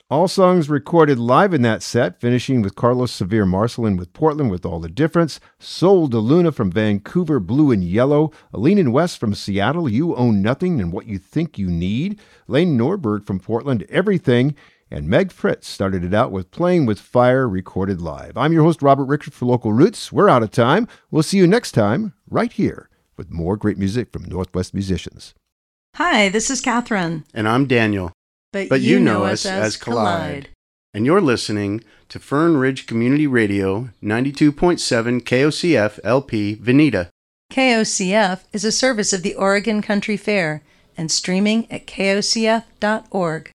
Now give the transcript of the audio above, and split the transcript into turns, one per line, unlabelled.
All songs recorded live in that set, finishing with Carlos Severe Marcelin with Portland with All the Difference, Sol de Luna from Vancouver, Blue and Yellow, Aline and West from Seattle, You Own Nothing and What You Think You Need, Lane Norberg from Portland, Everything, and Meg Fritz started it out with Playing with Fire, recorded live. I'm your host, Robert Rickard for Local Roots. We're out of time. We'll see you next time, right here, with more great music from Northwest musicians.
Hi, this is Catherine.
And I'm Daniel.
But you know us as Collide.
And you're listening to Fern Ridge Community Radio, 92.7 KOCF LP, Veneta.
KOCF is a service of the Oregon Country Fair and streaming at kocf.org.